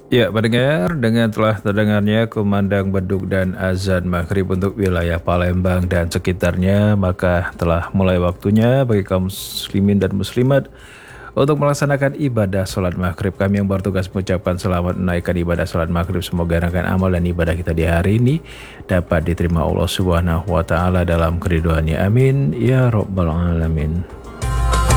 Ya, pendengar, dengan telah terdengarnya kumandang beduk dan azan maghrib untuk wilayah Palembang dan sekitarnya, maka telah mulai waktunya bagi kaum muslimin dan muslimat untuk melaksanakan ibadah sholat maghrib. Kami yang bertugas mengucapkan selamat menaikkan ibadah sholat maghrib. Semoga rangkaian amal dan ibadah kita di hari ini dapat diterima Allah Subhanahu wa Ta'ala dalam keriduannya. Amin ya Rabbal 'Alamin.